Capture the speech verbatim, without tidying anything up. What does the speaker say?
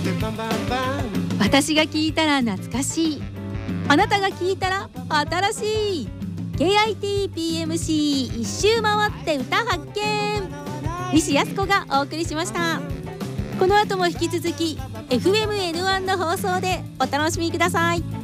私が聞いたら懐かしい、あなたが聞いたら新しい ケーアイティーピーエムシー 一周回って歌発見、西靖子がお送りしました。この後も引き続き エフエムエヌワン の放送でお楽しみください。